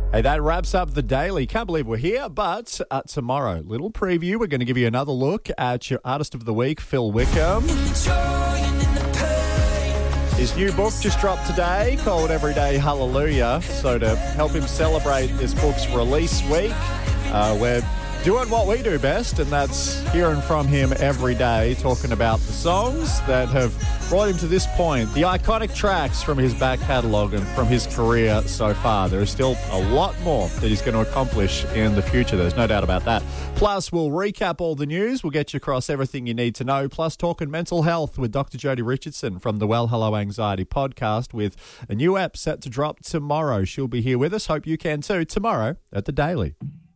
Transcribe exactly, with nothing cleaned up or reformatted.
Hey, that wraps up the daily. Can't believe we're here, but uh, tomorrow, little preview. We're going to give you another look at your Artist of the Week, Phil Wickham. His new book just dropped today called Everyday Hallelujah. So to help him celebrate this book's release week, uh, we're doing what we do best, and that's hearing from him every day, talking about the songs that have brought him to this point, the iconic tracks from his back catalogue and from his career so far. There is still a lot more that he's going to accomplish in the future. There's no doubt about that. Plus, we'll recap all the news. We'll get you across everything you need to know. Plus, talking mental health with Doctor Jodie Richardson from the Well Hello Anxiety podcast with a new app set to drop tomorrow. She'll be here with us. Hope you can too tomorrow at The Daily.